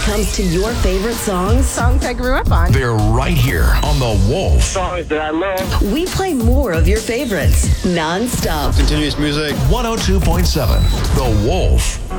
comes to your favorite songs, songs I grew up on, they're right here on The Wolf. Songs that I love. we play more of your favorites, non-stop. Continuous music. 102.7 The Wolf.